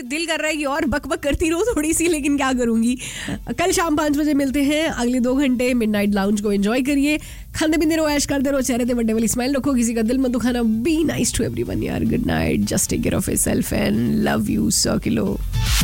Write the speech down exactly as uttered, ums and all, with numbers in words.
दिल कर रहा है कि और बक बक करती रहूं थोड़ी सी, लेकिन क्या करूंगी. कल शाम पाँच बजे मिलते हैं. अगले दो घंटे मिडनाइट लाउंज को एंजॉय करिए, खाते पीते रहो, ऐश करते रहो, चेहरे पे बर्थडे वाली स्माइल रखो, किसी का दिल मत दुखाना. बी नाइस टू एवरीवन यार. Good night. Just take care of yourself and love you सौ किलो.